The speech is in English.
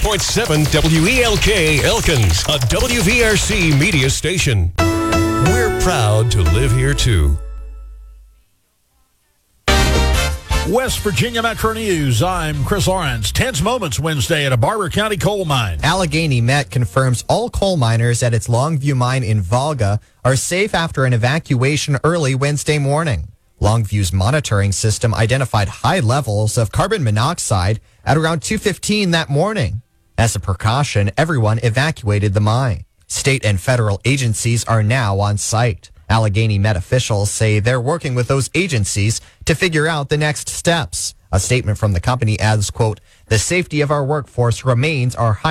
.7 WELK Elkins, a WVRC media station. We're proud to live here, too. West Virginia Metro News, I'm Chris Lawrence. Tense moments Wednesday at a Barber County coal mine. Allegheny Met confirms all coal miners at its Longview mine in Volga are safe after an evacuation early Wednesday morning. Longview's monitoring system identified high levels of carbon monoxide at around 2:15 that morning. As a precaution, everyone evacuated the mine. State and federal agencies are now on site. Allegheny Met officials say they're working with those agencies to figure out the next steps. A statement from the company adds, quote, "The safety of our workforce remains our